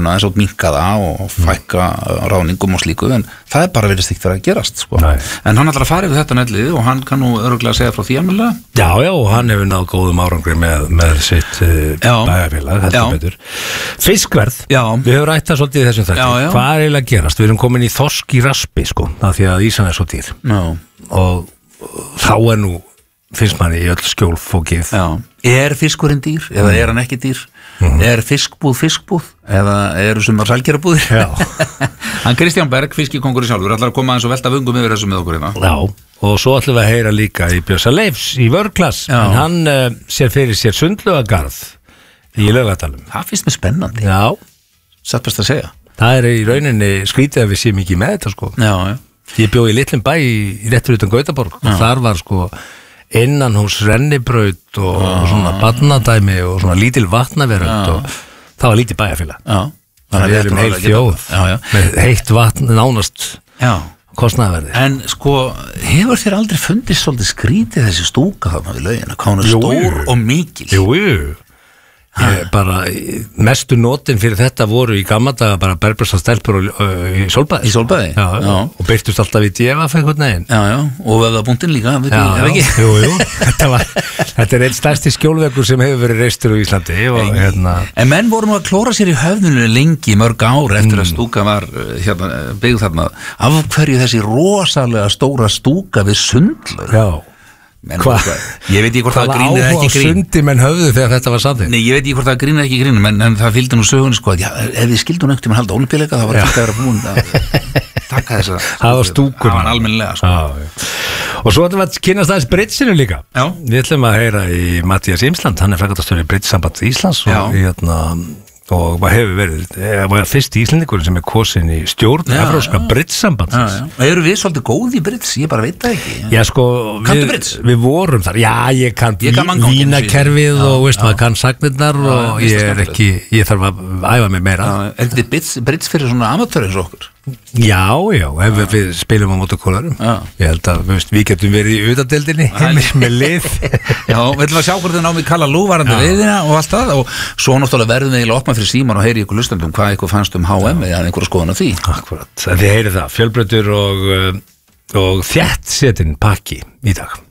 svona eins og minnka það og fækka ráðningum og slíku, en það bara virðist ekki verið að gerast sko. En hann ætlar að fara yfir þetta netlið og hann kann nú örugglega segja frá því almennilega. Já, og hann hefur náð góðum árangri með sitt bæjarfélag, heldur betur. Fiskverð, við höfum rætt það svolítið í þessum þætti. Hvað er eiginlega að gerast? Við erum komin í þorsk í raspi sko, af því að ísan svo dýr. Og þá nú finnst manni í öll skjólfókið. Er fiskurinn dýr eða er hann ekki dýr? Er fiskbúð eða eru sumar sælgerabúðir? Hann Kristján Berg, fiskikongurinn sjálfur, ætlar að koma eins og velta vöngum yfir þessu með okkur hérna. Já, og svo ætlum við að heyra líka í Bjössa Leifs í vörklass, en hann sér fyrir sér Sundlaugagarð í Laugardalnum. Það finnst mér spennandi. Já. Satt best að segja. Það í rauninni skrítið að við séum ekki með þetta sko. Já. Ég bjó í litlum bæ í réttur utan Gautaborg og þar var sko innanhús rennibraut og svona barnadæmi og svona lítil vatnaveröld og það var lítið bæjarfélag. Þannig að við erum heil þjóð með heitt vatn nánast kostnaðarverði. En sko, hefur þér aldrei fundist svolítið skrítið þessi stúka þarna við laugina? Hvað hún stór og mikil? Jú. Bara mestu notin fyrir þetta voru í gamla daga bara berbrösta stelpur í Sólbæði. Í Sólbæði? Já. Og byrtust alltaf í DFF einhvern veginn. Já, og vöðvabúntinn líka, Jú. Þetta einn stærsti skjólveggur sem hefur verið reistur á Íslandi og En menn voru nú að klóra sér í höfðinu lengi, mörg ár eftir að stúka var byggð þarna. Af hverju þessi rosalega stóra stúka við Sundlaug? Já. Ég veit ekki hvort það grínir ekki grín. Hvað sundi menn höfðu þegar þetta var samþykkt? Nei, ég veit ekki hvort það grínir ekki grín, en það fylgdi nú sögunni sko, ef við skildum nögt að halda ólympíuleika, það var ekki að vera búin að taka þess að það var stúkun. Það var almennilega sko. Og svo ætlum við að kynast aðeins Britsinu líka. Við ætlum að heyra í Matthías Imsland, hann frækastur í Britssamband Íslands og hvað hefur verið fyrst íslendingur sem kosin í stjórn Evrópska Britsambandsins. Eru við svolítið góð í Brits? Ég bara veit það ekki. Já sko, við vorum þar. Já, ég kann vínakerfið og veist maður kann sagnirnar og ég þarf að æfa mig meira. Er þetta Brits fyrir svona amatör eins og okkur? Já, ef við spilum á móti kólarum. Ég held að við getum verið í utadeildinni með lið. Já, við ætlum að sjá hvort þau náum í kalla lúvarandi veiðina og allt það og svo náttúrulega verðum við að opna fyrir síman og heyri ykkur hlustandum hvað ykkur fannst HM eða einhverja skoðun á því. Akkurat, þið heyrið það, fjölbreyttur og þétt setin pakki í dag.